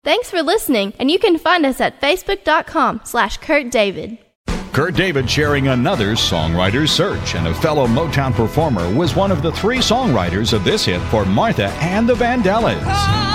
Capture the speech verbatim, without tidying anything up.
Thanks for listening, and you can find us at facebook.com slash Kurt David. Kurt David sharing another songwriter's search, and a fellow Motown performer was one of the three songwriters of this hit for Martha and the Vandellas.